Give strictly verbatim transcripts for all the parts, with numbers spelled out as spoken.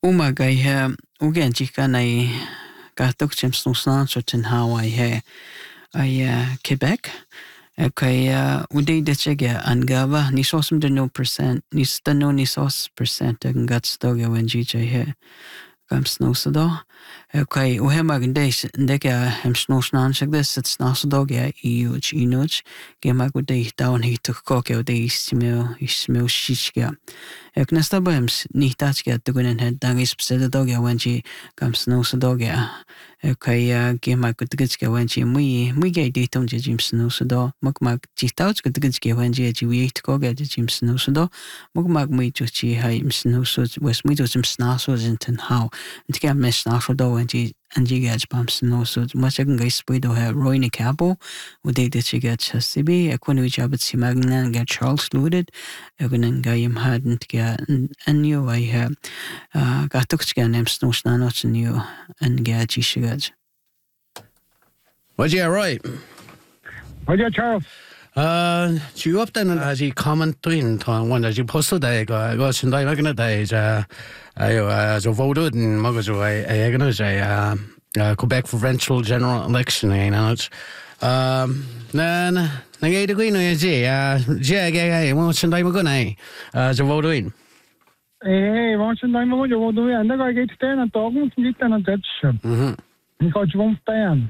Umaga he ugen jika nei gatuk James Snowsnan in Hawaii he ai Quebec. Okay, uday dechege angava ni sosum de no percent ni stano ni sos percent ang gats doge when G J he gam snowsado. Okay, uhe magendes ndeke hem snowsnan shagdes it's snowsadoge iuch inuch gema uday down he took koke uday ismeo ismeo shishga. Ek nesta bems ni tachge tugunen head dangis psedadoge when G gam snowsadoge. Okay, gema kutgitske when G mui mui gay datum je Jim snowsado. Mugmag jitouch kutgitske when G G we koge je Jim snowsado. Mugmag mui juchi hai snowsud was mui jim snasud in how and get miss snasado when G and G gets bumps snowsud. Much I can guys spido have Roy Cabo. Would they did she get Chasibi? A queen which Abbott Simagnan get Charles Looted. A good guy him hadn't get and knew I have got took to get named Snowsnanots and you and get Gishigaj. What's you right? What's you, Charles? Uh, you up then as you comment in time when as you posted that I got some time making a day as a as a voted and Mogazo I gonna say uh Quebec provincial general election and it's um then I get the green is yeah yeah yeah what's some time ago as a vote in eh what's some time ago you vote in and I get ten and talk and get an judge mhm because you won't stand.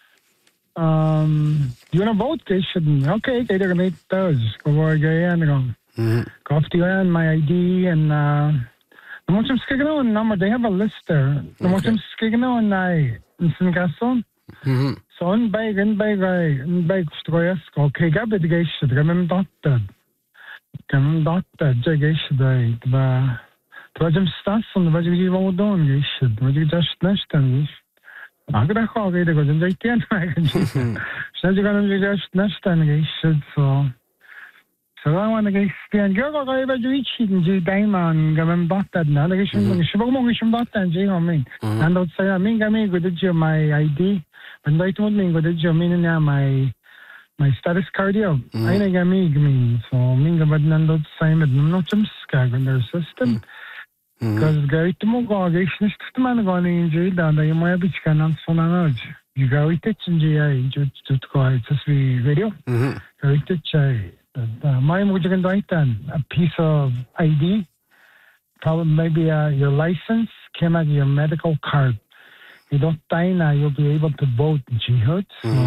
Um, you know both cases. Okay, they don't need those. Go again, go. Coffee and my I D and uh, the most of Skigano number. They have a list there. The most of Skigano and I in Singason. So on bag and bag and bag stroyas. Okay, got the gate. Remember that. Remember that. Jaggish the the. Rajam Stas on the Vajigi Vodon. You should. Would you just nest and Agra Hoggy, the good and they can't make it. So you're going to just nest and get shit. So, so I want to get stand. You're going to reach it and do diamond, government button, navigation, Shibomotion button, Jing on me. And I'll say, I mean, I mean, good at my I D, and they told me, good at your meaning now, my my status cardio. I think I mean, so Minga, but none of the same, but not some skag in their system. Because gary to mo gogation to man going in jail and I might be canon son and you go with it in G I to go it's a video. Gary to chai. My Mujagan Daitan, a piece of I D, probably maybe uh, your license, came out your medical card. You don't die now, you'll be able to vote jihad.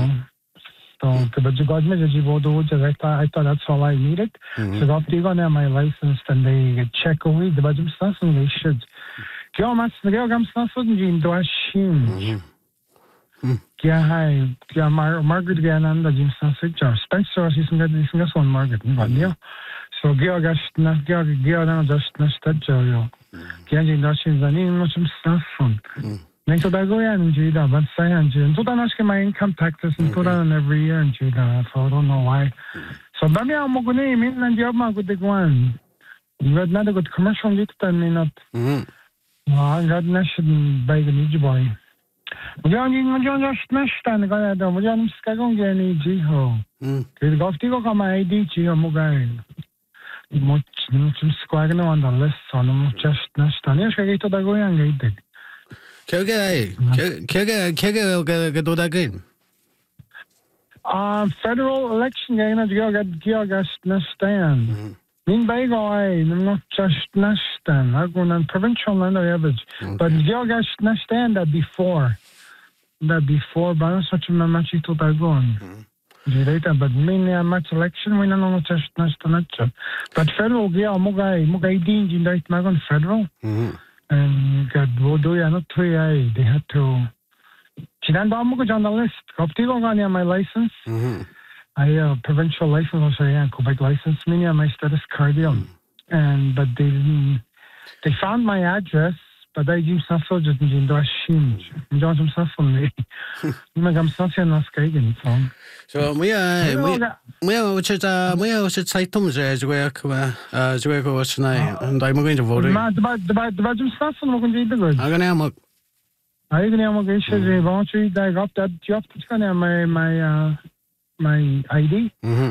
So, but you got me that you vote, I thought, I thought that's all I needed. So, got to go on my license and they check away the budget stuff and they should. Go, Mass, the girl comes not so in Dwashim. Yeah, hi, yeah, Margaret Gannon, the Jim Sausage, or Spencer, she's in this one, Margaret. So, Gil got not Gil, Gil, just not that Joe. Ganji Dashim, the name of some stuff from. Next to go in Judah, but say and June. So, I'm asking my income taxes and put on every year in Judah, so I don't know why. So, Bami, I'm going to name and job my good one. You got not a good commercial lit and me not. I got nation by the Niji boy. John, you just smashed and got out of John Skagong and Jiho. You got to go on my I D, Gio Mugai. Much, much squagging on the list, so I'm just nest. And yes, I get to the go and get it. Kege, kege, kege, get do that again. Uh, federal election game at Gilgast Nestan. Mean by guy, not just Nestan. I go on provincial and average. But Gilgast Nestan that before. That before, but I'm such a match to that going. Later, but mainly a match election, we don't know just Nestan. But federal, yeah, Mugai, Mugai Dean, in that Magon federal. And got Vodo and not three I they had to Chidan on the list. Coptigo on my license. I have uh, provincial license also yeah, Quebec license, meaning my status cardio. And but they they found my address, but I use some just in the Shim. Don't some stuff on me. I'm something not skating. So we are we are which is uh we are should say Tom's as we are as we go tonight and I'm going to vote. But but but but some stuff on going to do good. I'm gonna have I gonna have a issue they want to I got that job to my my uh my I D.